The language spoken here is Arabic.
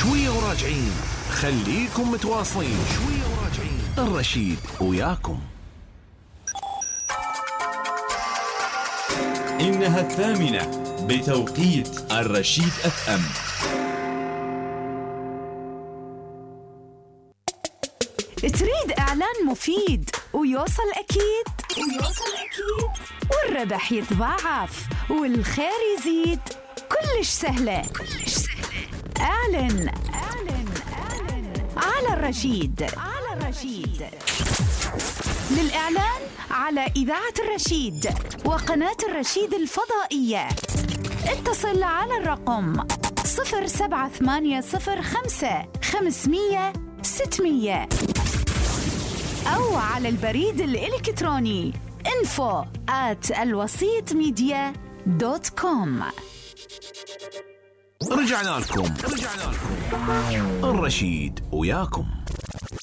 شوية وراجعين، خليكم متواصلين. شوية وراجعين، الرشيد وياكم. إنها 8 بتوقيت الرشيد FM. تريد إعلان مفيد ويوصل أكيد والربح يتضاعف والخير يزيد، كلش سهلة. اعلن على الرشيد. للإعلان على إذاعة الرشيد وقناة الرشيد الفضائية اتصل على الرقم 07805 500 600 أو على البريد الإلكتروني info@alwasitmedia.com. رجعنا لكم. الرشيد وياكم.